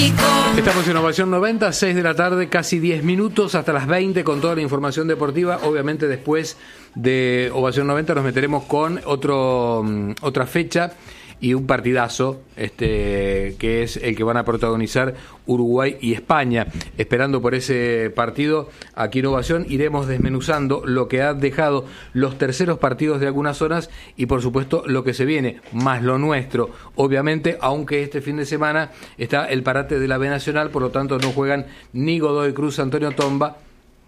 Estamos en Ovación 90, 6 de la tarde, casi 10 minutos hasta las 20 con toda la información deportiva. Obviamente después de Ovación 90 nos meteremos con otra fecha y un partidazo que es el que van a protagonizar Uruguay y España. Esperando por ese partido, aquí en Ovación iremos desmenuzando lo que han dejado los terceros partidos de algunas zonas y por supuesto lo que se viene, más lo nuestro. Obviamente, aunque este fin de semana está el parate de la B Nacional, por lo tanto no juegan ni Godoy Cruz, Antonio Tomba,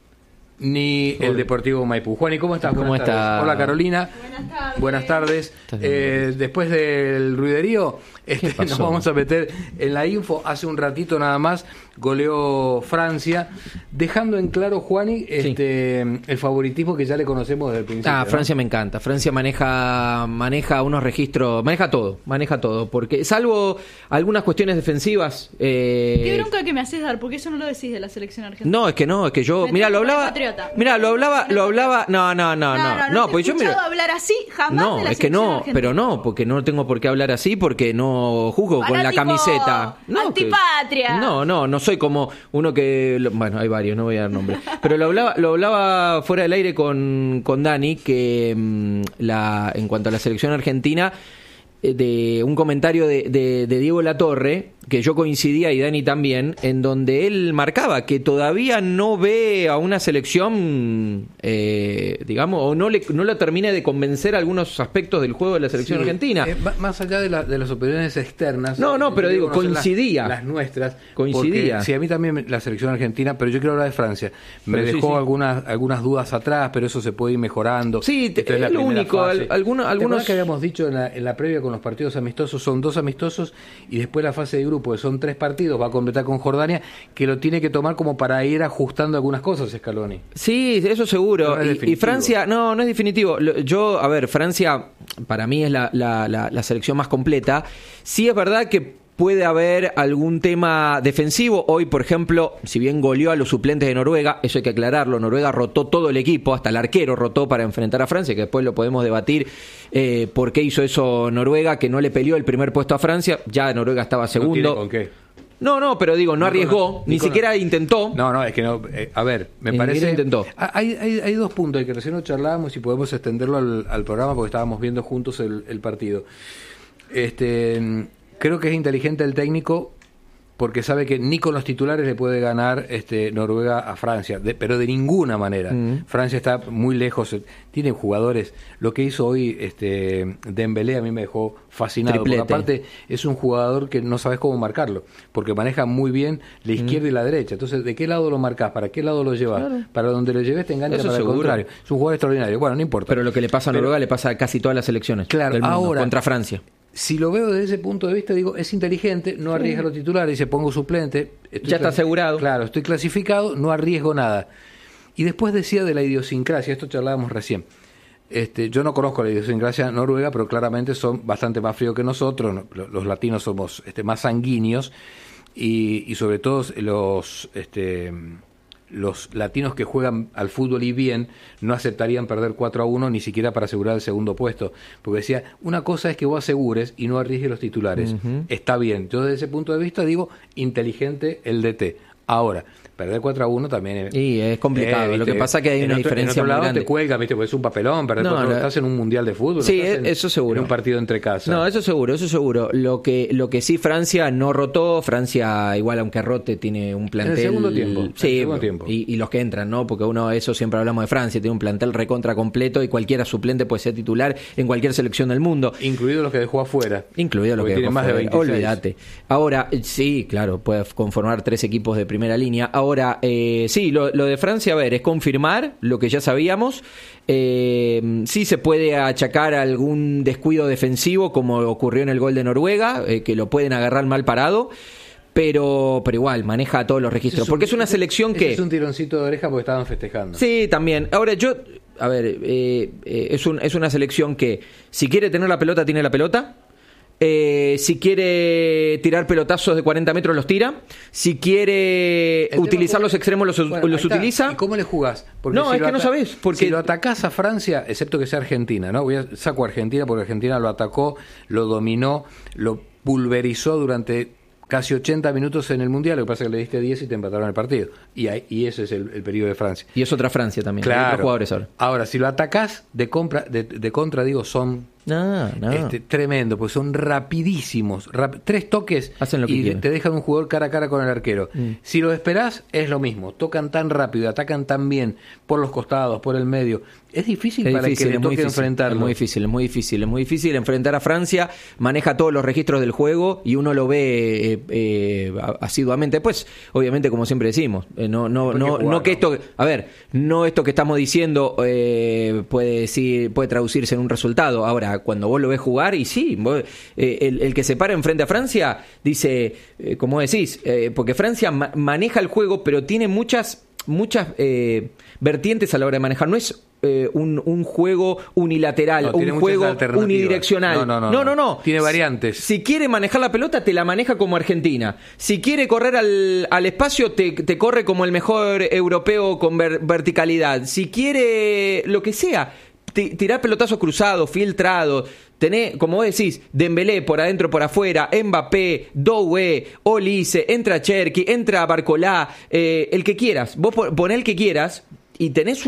ni el Deportivo Maipú. Juani, ¿cómo estás? ¿Cómo estás? Hola, Carolina. Buenas tardes. Buenas tardes. Después del ruiderío, nos vamos a meter en la info. Hace un ratito nada más goleó Francia, dejando en claro, Juani, el favoritismo que ya le conocemos desde el principio. ¿No? Francia me encanta. Francia maneja unos registros, maneja todo, porque salvo algunas cuestiones defensivas. Qué bronca que me haces dar, porque eso no lo decís de la selección argentina. No, es que yo, mira, lo hablaba. Mira, lo hablaba. No, pues yo me hablar así jamás. No, de la es que no, argentina. pero no, porque no tengo por qué hablar así, porque no juzgo con la camiseta. No, antipatria. No soy como uno que, bueno, hay varios, no voy a dar nombres, pero lo hablaba fuera del aire con Dani, que en cuanto a la selección argentina, de un comentario de Diego Latorre, que yo coincidía y Dani también, en donde él marcaba que todavía no ve a una selección, digamos, o no lo termina de convencer algunos aspectos del juego de la selección argentina. Más allá de las opiniones externas. No, pero digo, coincidía. Las nuestras. Coincidía. Sí, a mí también la selección argentina, pero yo quiero hablar de Francia. Me dejó algunas dudas atrás, pero eso se puede ir mejorando. Sí, es lo único. Algunos que habíamos dicho en la previa con los partidos amistosos, son 2 amistosos y después la fase de grupo, que son 3 partidos, va a completar con Jordania, que lo tiene que tomar como para ir ajustando algunas cosas, Scaloni. Sí, eso seguro. No es y Francia, no es definitivo. Francia para mí es la selección más completa. Sí es verdad que puede haber algún tema defensivo. Hoy, por ejemplo, si bien goleó a los suplentes de Noruega, eso hay que aclararlo, Noruega rotó todo el equipo, hasta el arquero rotó para enfrentar a Francia, que después lo podemos debatir por qué hizo eso Noruega, que no le peleó el primer puesto a Francia, ya Noruega estaba segundo. ¿No tiene con qué? No, pero digo, no arriesgó, ni siquiera intentó. No, es que no. A ver, me parece. Intentó. Hay 2 puntos que recién lo charlábamos y podemos extenderlo al programa porque estábamos viendo juntos el partido. Creo que es inteligente el técnico porque sabe que ni con los titulares le puede ganar Noruega a Francia, pero de ninguna manera. Francia está muy lejos, tiene jugadores. Lo que hizo hoy Dembélé a mí me dejó fascinado, Triplete. porque aparte es un jugador que no sabes cómo marcarlo, porque maneja muy bien la izquierda y la derecha. Entonces, ¿de qué lado lo marcas? ¿Para qué lado lo llevas? Claro. Para donde lo lleves te engancha, para el contrario. Es un jugador extraordinario. Bueno, no importa. Pero lo que le pasa a Noruega le pasa a casi todas las selecciones del mundo, ahora, contra Francia. Si lo veo desde ese punto de vista, digo, es inteligente, no arriesga los titulares, dice, pongo suplente. Ya está asegurado. Claro, estoy clasificado, no arriesgo nada. Y después decía de la idiosincrasia, esto charlábamos recién. Yo no conozco la idiosincrasia noruega, pero claramente son bastante más fríos que nosotros. Los latinos somos más sanguíneos y sobre todo los latinos que juegan al fútbol y bien no aceptarían perder 4-1 ni siquiera para asegurar el segundo puesto, porque decía, una cosa es que vos asegures y no arriesgues los titulares. Está bien, yo desde ese punto de vista digo, inteligente el DT. Ahora, perder 4-1 también es complicado. Lo que pasa es que hay una diferencia muy grande. Te cuelga, ¿viste? Porque es un papelón. Perder 4-1, estás en un mundial de fútbol. Sí, eso seguro. En un partido entre casa. No, eso seguro. Lo que sí, Francia no rotó. Francia, igual aunque rote, tiene un plantel. En el segundo tiempo. Sí, y los que entran, ¿no? Porque eso siempre hablamos de Francia, tiene un plantel recontra completo y cualquiera suplente puede ser titular en cualquier selección del mundo. Incluidos los que dejó afuera. Incluidos los que dejó más afuera. De 26. Olvídate. Ahora, sí, claro, puede conformar 3 equipos de primera línea. Ahora, sí, lo de Francia, a ver, es confirmar lo que ya sabíamos. Sí se puede achacar algún descuido defensivo, como ocurrió en el gol de Noruega, que lo pueden agarrar mal parado. Pero igual, maneja todos los registros. Porque es una selección que... Es un tironcito de oreja porque estaban festejando. Sí, también. Ahora, es una selección que, si quiere tener la pelota, tiene la pelota. Si quiere tirar pelotazos de 40 metros los tira, si quiere utilizar los extremos los utiliza. ¿Y cómo le jugás? Porque no, es que no sabés. Porque si lo atacás a Francia, excepto que sea Argentina, ¿no? Saco a Argentina porque Argentina lo atacó, lo dominó, lo pulverizó durante casi 80 minutos en el Mundial, lo que pasa es que le diste 10 y te empataron el partido. Y ese es el periodo de Francia. Y es otra Francia también. Claro. Hay otros jugadores ahora. Ahora, si lo atacás de contra, digo, son No. tremendo, pues son rapidísimos. 3 toques Hacen lo que y quieren. te dejan un jugador cara a cara con el arquero. Si lo esperás, es lo mismo. Tocan tan rápido, atacan tan bien por los costados, por el medio. Es difícil para que le toque enfrentarlo. Es muy difícil enfrentar a Francia. Maneja todos los registros del juego y uno lo ve asiduamente. Pues, obviamente, como siempre decimos, no que esto, a ver, no esto que estamos diciendo puede traducirse en un resultado. Ahora, cuando vos lo ves jugar, y sí, el que se para enfrente a Francia dice, como decís, porque Francia maneja el juego, pero tiene muchas vertientes a la hora de manejar. No es un juego unilateral, un juego unidireccional. No. Tiene variantes. Si quiere manejar la pelota, te la maneja como Argentina. Si quiere correr al espacio, te corre como el mejor europeo con verticalidad. Si quiere lo que sea, tirá pelotazos cruzados, filtrados. Tenés, como vos decís, Dembélé por adentro, por afuera, Mbappé, Doué, Olise, entra Cherki, entra Barcolá, el que quieras. Vos poné el que quieras y tenés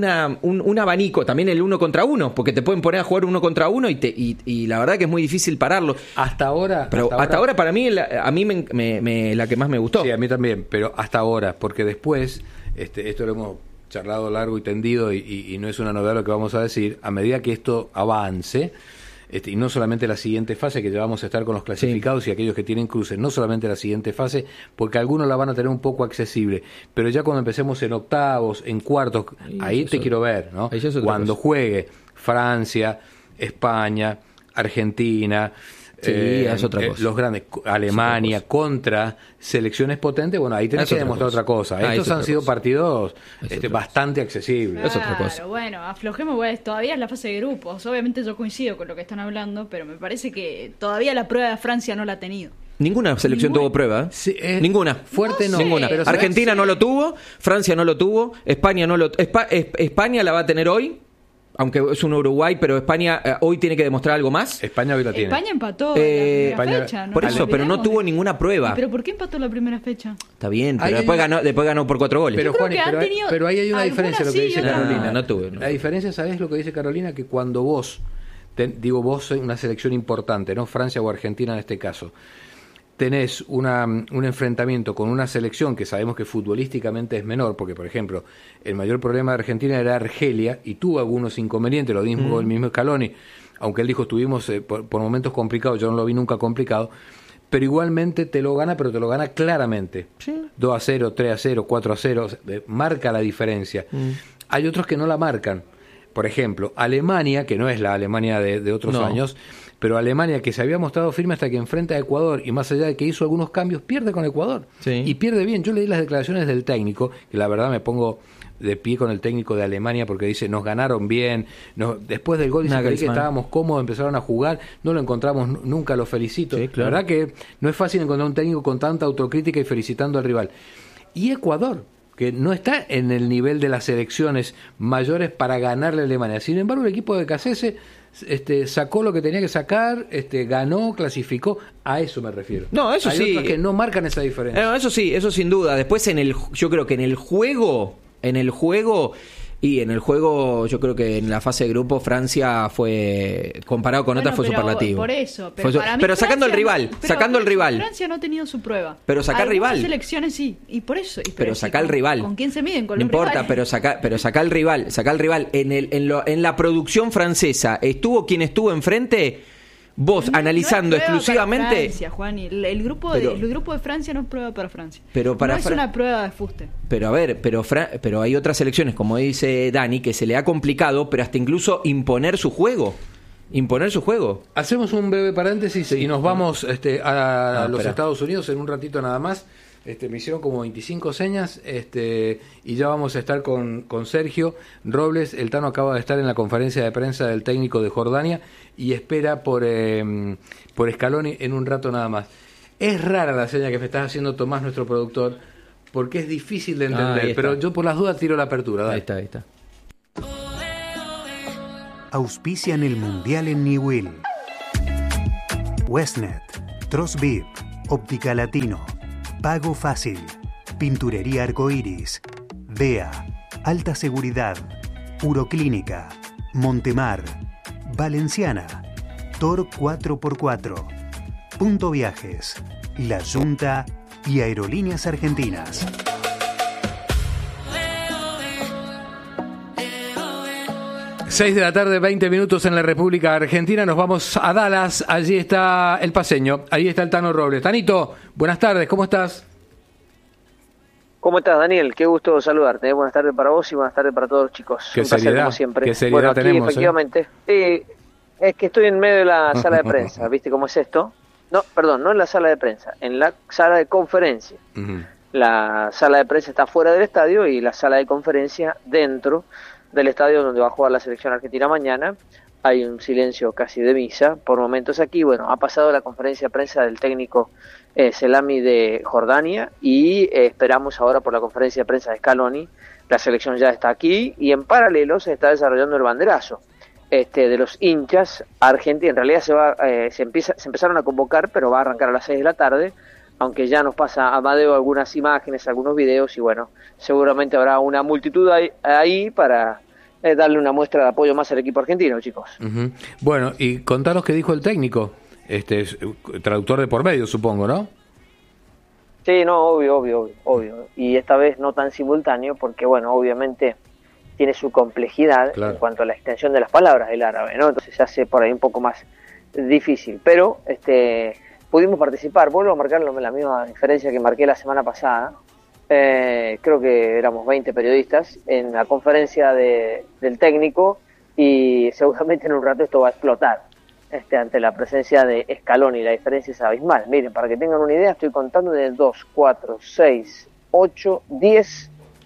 un abanico, también el 1 contra 1, porque te pueden poner a jugar 1 contra 1 y la verdad que es muy difícil pararlo. Hasta ahora para mí, a mí la que más me gustó. Sí, a mí también, pero hasta ahora, porque después, esto lo hemos charlado largo y tendido y no es una novedad lo que vamos a decir, a medida que esto avance, y no solamente la siguiente fase, que ya vamos a estar con los clasificados y aquellos que tienen cruces, no solamente la siguiente fase, porque algunos la van a tener un poco accesible, pero ya cuando empecemos en octavos, en cuartos, ahí te quiero ver, ¿no? Cuando juegue Francia, España, Argentina, es otra cosa. los grandes, Alemania contra selecciones potentes, bueno, ahí tenés que demostrar otra cosa. Estos han sido partidos bastante accesibles. Claro, es otra cosa. Bueno, aflojemos, todavía es la fase de grupos. Obviamente yo coincido con lo que están hablando, pero me parece que todavía la prueba de Francia no la ha tenido. Ninguna selección tuvo prueba, ¿eh? Sí, ninguna. Fuerte no. Ninguna. Pero Argentina no lo tuvo, Francia no lo tuvo, España no lo España la va a tener hoy. Aunque es un Uruguay, pero España hoy tiene que demostrar algo más. España hoy la tiene. España empató en la primera fecha. Por eso, pero no tuvo ninguna prueba. ¿Pero por qué empató la primera fecha? Está bien, pero después ganó por 4 goles. Pero, Juan, pero ahí hay una diferencia, lo que dice Carolina. No tuve. La diferencia, ¿sabés lo que dice Carolina? Que cuando vos, vos una selección importante, ¿no? Francia o Argentina en este caso, tenés un enfrentamiento con una selección que sabemos que futbolísticamente es menor, porque, por ejemplo, el mayor problema de Argentina era Argelia, y tuvo algunos inconvenientes, lo mismo el mismo Scaloni, aunque él dijo estuvimos por momentos complicados, yo no lo vi nunca complicado, pero igualmente te lo gana, pero te lo gana claramente. Sí. 2-0, 3-0, 4-0, marca la diferencia. Hay otros que no la marcan. Por ejemplo, Alemania, que no es la Alemania de otros años, pero Alemania, que se había mostrado firme hasta que enfrenta a Ecuador, y más allá de que hizo algunos cambios, pierde con Ecuador. Sí. Y pierde bien. Yo leí las declaraciones del técnico, que la verdad me pongo de pie con el técnico de Alemania, porque dice, nos ganaron bien, después del gol dice que estábamos cómodos, empezaron a jugar, no lo encontramos nunca, lo felicito. Sí, claro. La verdad que no es fácil encontrar un técnico con tanta autocrítica y felicitando al rival. Y Ecuador, que no está en el nivel de las selecciones mayores para ganarle a Alemania. Sin embargo, el equipo de Cassese sacó lo que tenía que sacar, ganó, clasificó. A eso me refiero. No, eso sí. Hay otros que no marcan esa diferencia. No, eso sí, eso sin duda. Después yo creo que en el juego yo creo que en la fase de grupo Francia fue, comparado con otras, fue superlativo. Por eso, pero sacando al rival, Francia no ha tenido su prueba. Pero sacar rival. Las selecciones sí, y por eso. Pero sacar al rival. ¿Con quién se miden? Con no los importa, rivales. pero sacar al rival. En la producción francesa, ¿estuvo quien estuvo enfrente? Vos, analizando exclusivamente... Francia, Juan, el grupo de Francia no es prueba para Francia. Pero no es una prueba de fuste. Pero a ver, pero hay otras selecciones, como dice Dani, que se le ha complicado, pero hasta incluso imponer su juego. Hacemos un breve paréntesis y nos vamos a los Estados Unidos en un ratito nada más. Me hicieron como 25 señas y ya vamos a estar con Sergio Robles. El Tano acaba de estar en la conferencia de prensa del técnico de Jordania y espera por Scaloni en un rato nada más. Es rara la seña que me está haciendo Tomás, nuestro productor, porque es difícil de entender, pero yo por las dudas tiro la apertura. Dale. Ahí está. Auspician el Mundial en Newell. Westnet, Trosbib, Óptica Latino, Pago Fácil, Pinturería Arcoiris, DEA, Alta Seguridad, Uroclínica, Montemar, Valenciana, Tor 4x4, Punto Viajes, La Junta y Aerolíneas Argentinas. Seis de la tarde, 20 minutos en la República Argentina. Nos vamos a Dallas. Allí está el paceño. Ahí está el Tano Robles. Tanito, buenas tardes. ¿Cómo estás? ¿Cómo estás, Daniel? Qué gusto saludarte. Buenas tardes para vos y buenas tardes para todos los chicos. Qué Un placer, seriedad, como siempre. qué seriedad bueno, aquí tenemos, efectivamente. Es que estoy en medio de la sala de prensa. ¿Viste cómo es esto? No, perdón, no en la sala de prensa, en la sala de conferencia. Uh-huh. La sala de prensa está fuera del estadio y la sala de conferencia dentro del estadio donde va a jugar la selección argentina mañana. Hay un silencio casi de misa por momentos aquí. Bueno, ha pasado la conferencia de prensa del técnico Selami de Jordania y esperamos ahora por la conferencia de prensa de Scaloni. La selección ya está aquí y en paralelo se está desarrollando el banderazo de los hinchas argentinos. En realidad se empezaron a convocar, pero va a arrancar a las 6 de la tarde, aunque ya nos pasa Amadeo algunas imágenes, algunos videos, y bueno, seguramente habrá una multitud ahí para darle una muestra de apoyo más al equipo argentino, chicos. Uh-huh. Bueno, y contanos qué dijo el técnico, traductor de por medio, supongo, ¿no? Sí, no, obvio. Y esta vez no tan simultáneo, porque bueno, obviamente tiene su complejidad, claro, en cuanto a la extensión de las palabras del árabe, ¿no? Entonces se hace por ahí un poco más difícil, pero pudimos participar. Vuelvo a marcar la misma diferencia que marqué la semana pasada. Creo que éramos 20 periodistas en la conferencia del técnico y seguramente en un rato esto va a explotar ante la presencia de Scaloni. La diferencia es abismal. Miren, para que tengan una idea, estoy contando de 2, 4, 6, 8, 10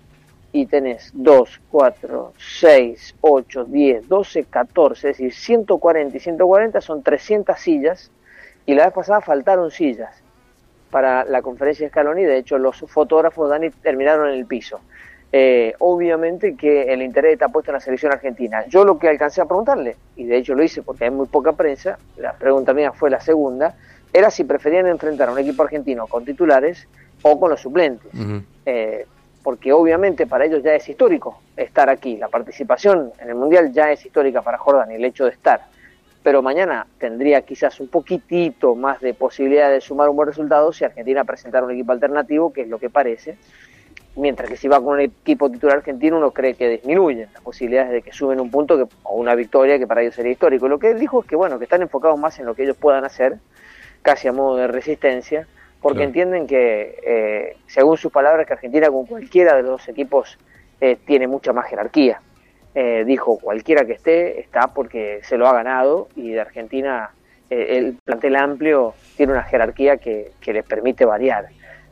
y tenés 2, 4, 6, 8, 10, 12, 14, es decir, 140 y 140 son 300 sillas, y la vez pasada faltaron sillas para la conferencia de Scaloni. De hecho, los fotógrafos, Dani, terminaron en el piso. Obviamente que el interés está puesto en la selección argentina. Yo lo que alcancé a preguntarle, y de hecho lo hice porque hay muy poca prensa, la pregunta mía fue la segunda, era si preferían enfrentar a un equipo argentino con titulares o con los suplentes. Uh-huh. Porque obviamente para ellos ya es histórico estar aquí. La participación en el Mundial ya es histórica para Jordania, el hecho de estar. Pero mañana tendría quizás un poquitito más de posibilidad de sumar un buen resultado si Argentina presentara un equipo alternativo, que es lo que parece. Mientras que si va con un equipo titular argentino, uno cree que disminuyen las posibilidades de que suben un punto o una victoria que para ellos sería histórico. Lo que él dijo es que bueno, que están enfocados más en lo que ellos puedan hacer, casi a modo de resistencia, porque claro, entienden que, según sus palabras, que Argentina con cualquiera de los dos equipos tiene mucha más jerarquía. Dijo, cualquiera que esté, está porque se lo ha ganado, y de Argentina el plantel amplio tiene una jerarquía que les permite variar.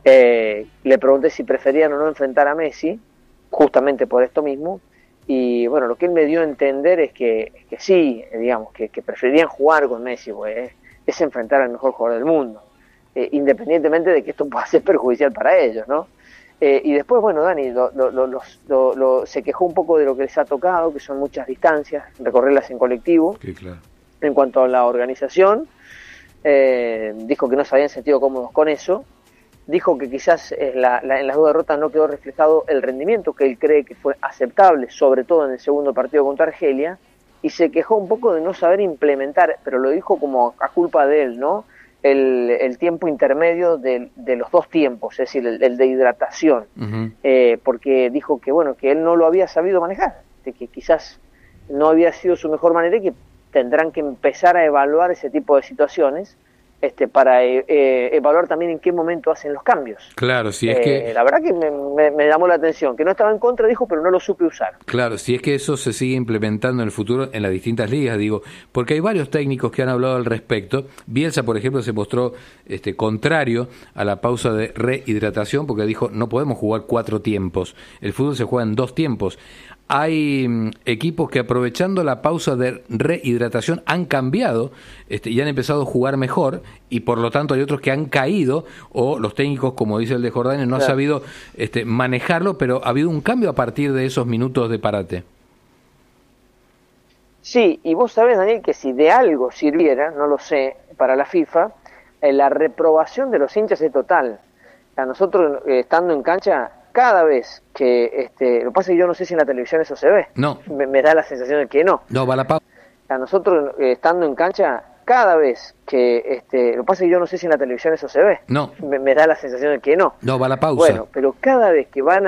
Le pregunté si preferían o no enfrentar a Messi, justamente por esto mismo, y bueno, lo que él me dio a entender es que sí, digamos, que preferirían jugar con Messi, pues es enfrentar al mejor jugador del mundo. Independientemente de que esto pueda ser perjudicial para ellos, ¿no? Y después, bueno, Dani se quejó un poco de lo que les ha tocado, que son muchas distancias, recorrerlas en colectivo. Sí, claro. En cuanto a la organización, dijo que no se habían sentido cómodos con eso. Dijo que quizás en las dos derrotas no quedó reflejado el rendimiento que él cree que fue aceptable, sobre todo en el segundo partido contra Argelia, y se quejó un poco de no saber implementar, pero lo dijo como a culpa de él, ¿no? El tiempo intermedio de los dos tiempos, es decir, el de hidratación, uh-huh. Porque dijo que bueno, que él no lo había sabido manejar, de que quizás no había sido su mejor manera y que tendrán que empezar a evaluar ese tipo de situaciones para evaluar también en qué momento hacen los cambios. Claro, si es que... La verdad que me llamó la atención, que no estaba en contra, dijo, pero no lo supe usar. Claro, si es que eso se sigue implementando en el futuro en las distintas ligas, digo, porque hay varios técnicos que han hablado al respecto. Bielsa, por ejemplo, se mostró contrario a la pausa de rehidratación, porque dijo, no podemos jugar 4 tiempos, el fútbol se juega en 2 tiempos. Hay equipos que, aprovechando la pausa de rehidratación, han cambiado y han empezado a jugar mejor, y por lo tanto hay otros que han caído, o los técnicos, como dice el de Jordania, no han sabido manejarlo, pero ha habido un cambio a partir de esos minutos de parate. Sí, y vos sabés, Daniel, que si de algo sirviera, no lo sé, para la FIFA, la reprobación de los hinchas es total. A nosotros, estando en cancha, cada vez que... lo que pasa es que yo no sé si en la televisión eso se ve. No. Me da la sensación de que no. No, va la pausa. A nosotros, estando en cancha, cada vez que... lo que pasa es que yo no sé si en la televisión eso se ve. No. Me da la sensación de que no. No, va la pausa. Bueno, pero cada vez que van